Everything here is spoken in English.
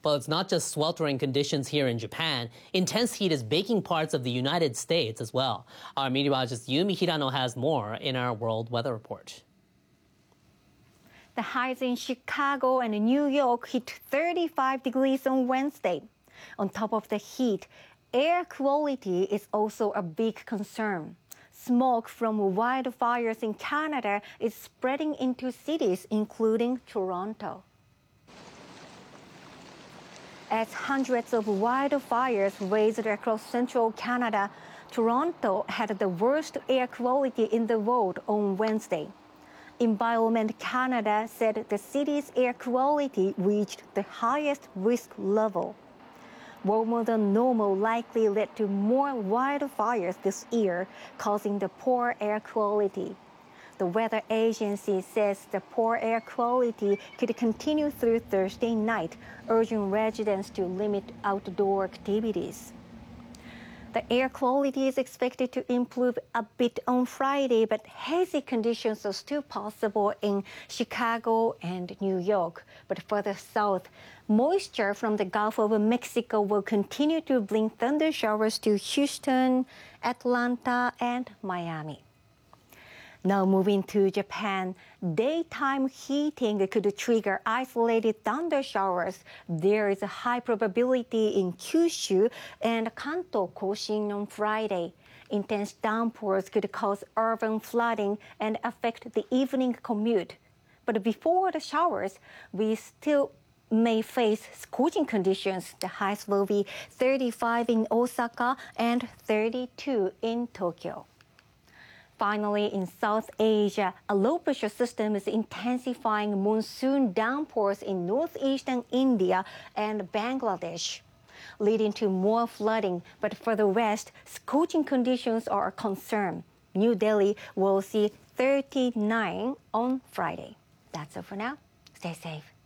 Well, it's not just sweltering conditions here in Japan. Intense heat is baking parts of the United States as well. Our meteorologist Yumi Hirano has more in our World Weather Report. The highs in Chicago and New York hit 35 degrees on Wednesday. On top of the heat, air quality is also a big concern. Smoke from wildfires in Canada is spreading into cities, including Toronto. As hundreds of wildfires raged across central Canada, Toronto had the worst air quality in the world on Wednesday. Environment Canada said the city's air quality reached the highest risk level. Warmer than normal likely led to more wildfires this year, causing the poor air quality. The weather agency says the poor air quality could continue through Thursday night, urging residents to limit outdoor activities. The air quality is expected to improve a bit on Friday, but hazy conditions are still possible in Chicago and New York. But further south, moisture from the Gulf of Mexico will continue to bring thunder showers to Houston, Atlanta, and Miami. Now moving to Japan, daytime heating could trigger isolated thunder showers. There is a high probability in Kyushu and Kanto Koshin on Friday. Intense downpours could cause urban flooding and affect the evening commute. But before the showers, we still may face scorching conditions. The highs will be 35 in Osaka and 32 in Tokyo. Finally, in South Asia, a low-pressure system is intensifying monsoon downpours in northeastern India and Bangladesh, leading to more flooding. But for the west, scorching conditions are a concern. New Delhi will see 39 on Friday. That's all for now. Stay safe.